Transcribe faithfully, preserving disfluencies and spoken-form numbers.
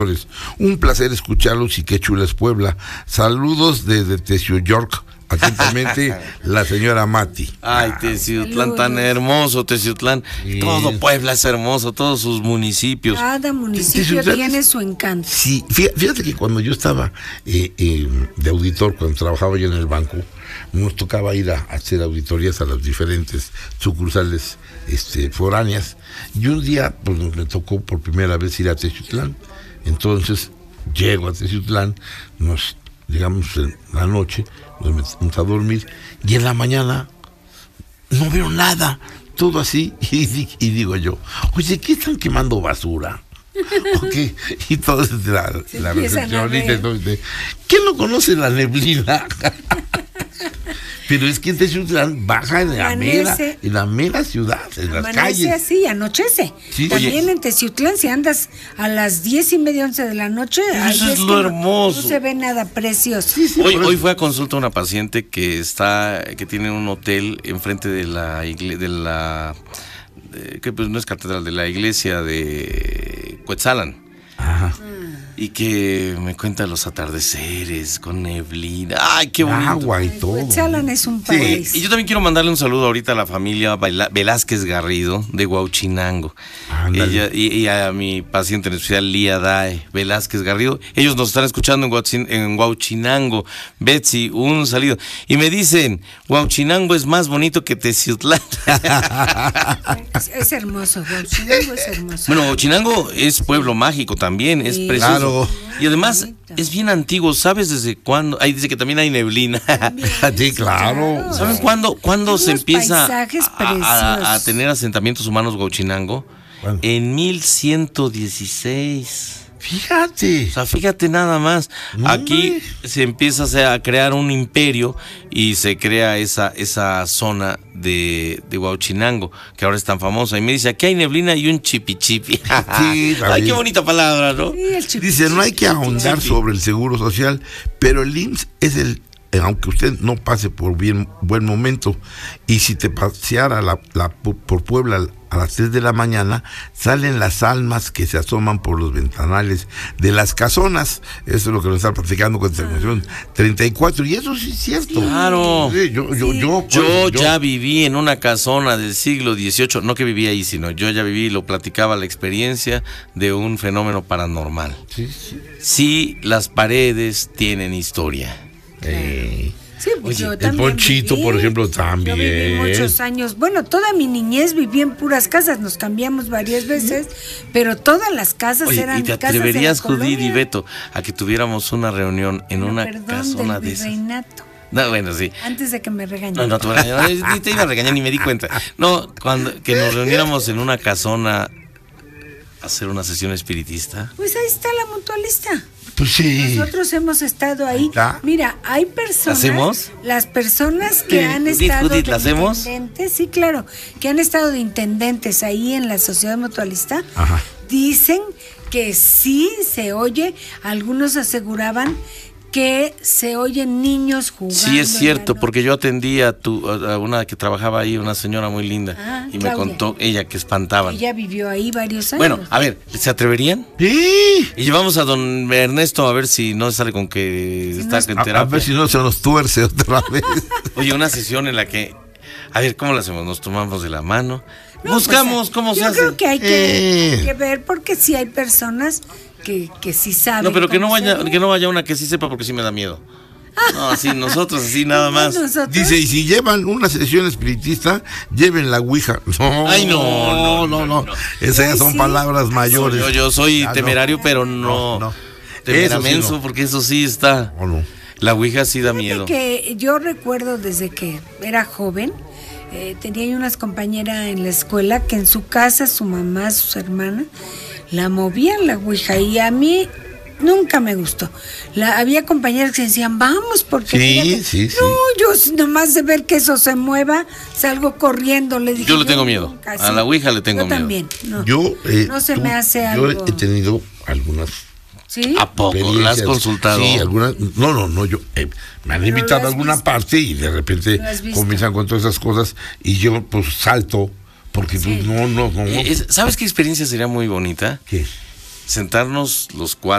Un placer escucharlos y qué chula es Puebla. Saludos desde Teciu York. Atentamente, la señora Mati. Ay, Teciutlán, tan hermoso, Teciutlán. Sí. Todo Puebla es hermoso, todos sus municipios. Cada municipio Teciutlán tiene su encanto. Sí, fíjate que cuando yo estaba eh, eh, de auditor, cuando trabajaba yo en el banco, nos tocaba ir a hacer auditorías a las diferentes sucursales este, foráneas. Y un día, pues me tocó por primera vez ir a Teciutlán. Entonces, llego a Teciutlán, nos llegamos en la noche, nos metimos a dormir, y en la mañana no veo nada, todo así, y, y digo yo, oye, ¿qué están quemando basura? Okay. Y todo es la, la recepcionista, entonces, ¿quién no conoce la neblina? Pero es que en Teciutlán baja en la mera, en la mera ciudad, en las calles. Amanece así, anochece. Sí. También Oye. En Teciutlán, si andas a las diez y media, once de la noche, eso es lo hermoso. No se ve nada precioso. Sí, sí, hoy, hoy fue a consulta una paciente que está, que tiene un hotel enfrente de la iglesia, de la, de, que pues no es catedral, de la iglesia de Cuetzalan. Ajá. Y que me cuenta los atardeceres con neblina. ¡Ay, qué bonito! Agua y todo. Cuetzalan es un país. Sí. Y yo también quiero mandarle un saludo ahorita a la familia Velázquez Garrido de Huauchinango. Ella, y, y a mi paciente en especial, Lía Dae Velázquez Garrido. Ellos nos están escuchando en, Huauchin, en Huauchinango. Betsy, un saludo. Y me dicen, Huauchinango es más bonito que Teciutlán. Es, es hermoso, Huauchinango es hermoso. Bueno, Huauchinango es pueblo mágico también, es sí. precioso. Claro. Y además es bien antiguo, ¿sabes desde cuándo? Ahí dice que también hay neblina. Sí, claro. ¿Saben cuándo, cuándo se empieza a, a, a tener asentamientos humanos Huauchinango? Bueno. En mil ciento dieciséis. Fíjate. O sea, fíjate nada más. No, aquí me... se empieza a crear un imperio y se crea esa, esa zona de, de Huauchinango, que ahora es tan famosa. Y me dice, aquí hay neblina y un chipichipi. Sí, ay, qué bonita palabra, ¿no? Sí, dice, no hay que ahondar sobre el seguro social, pero el I M S S es el, aunque usted no pase por bien buen momento, y si te paseara la, la, por Puebla a las tres de la mañana, salen las almas que se asoman por los ventanales de las casonas. Eso es lo que nos está platicando con terminación treinta y cuatro, y eso sí es cierto. Claro. Sí, yo, yo, sí. yo, yo, yo, yo ya viví en una casona del siglo dieciocho, no que viví ahí, sino yo ya viví y lo platicaba la experiencia de un fenómeno paranormal. Sí, sí. Sí, las paredes tienen historia. Eh. Sí, pues Oye, yo el Ponchito, viví, por ejemplo, también. Yo viví muchos años. Bueno, toda mi niñez viví en puras casas, nos cambiamos varias veces, pero todas las casas Oye, eran ¿y te casas atreverías, de la Judith colonia? y Beto, a que tuviéramos una reunión en pero una perdón, casona del de esas? virreinato. No, bueno, sí. Antes de que me regañen. No, no, te, ni te iba a regañar ni me di cuenta. No, cuando que nos reuniéramos en una casona a hacer una sesión espiritista. Pues ahí está la mutualista. Pues sí. Nosotros hemos estado ahí. ¿Ah? Mira, hay personas. ¿Hacemos? Las personas que han estado Judith, ¿la de hacemos? intendentes, sí, claro, que han estado de intendentes ahí en la sociedad mutualista, ajá, dicen que sí se oye. Algunos aseguraban que se oyen niños jugando. Sí, es cierto, porque yo atendí a, tu, a una que trabajaba ahí, una señora muy linda, ah, y me Claudia. Contó ella que espantaban. Ella vivió ahí varios años. Bueno, a ver, ¿se atreverían? Sí. Y llevamos a don Ernesto a ver si no sale con que si está no, en terapia. A, a ver si no se nos tuerce otra vez. Oye, una sesión en la que, a ver, ¿cómo lo hacemos? Nos tomamos de la mano, no, buscamos pues, cómo se hace. Yo creo que hay que, eh. que ver, porque sí hay personas que, que sí saben. No, pero que no vaya, que no vaya una que sí sepa, porque sí me da miedo. No, así nosotros, así nada más. ¿Nosotros? Dice, y si llevan una sesión espiritista, lleven la ouija. No, ay, no, no, no, no. no. no. Esas ya son sí. palabras mayores. Yo, yo soy ya, temerario, no. pero no, no, no. Temeramenso, sí no. porque eso sí está. No, no. La ouija sí da miedo. Que yo recuerdo desde que era joven, eh, tenía unas compañeras en la escuela que en su casa, su mamá, sus hermanas, la movían la ouija, y a mí nunca me gustó. La, había compañeras que decían, vamos, porque... Sí, que, sí, sí. No, yo nomás de ver que eso se mueva, salgo corriendo. Le dije, yo le tengo miedo. Casi. A la ouija le tengo yo miedo. También, no. Yo eh, no se tú, me hace yo algo... Yo he tenido algunas... ¿Sí? ¿A poco? ¿La has consultado? Sí, algunas... No, no, no, yo... Eh, me han invitado a alguna visto? parte y de repente comienzan con todas esas cosas y yo pues salto porque sí. pues no, no, no. Eh, ¿Sabes qué experiencia sería muy bonita? ¿Qué? Sentarnos los cuatro